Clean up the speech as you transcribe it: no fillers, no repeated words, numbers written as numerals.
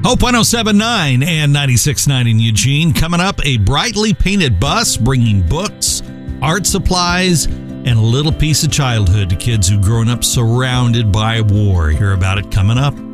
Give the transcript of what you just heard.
Hope 107.9 and 96.9 in Eugene. Coming up, a brightly painted bus bringing books, art supplies, and a little piece of childhood to kids who've grown up surrounded by war. Hear about it coming up.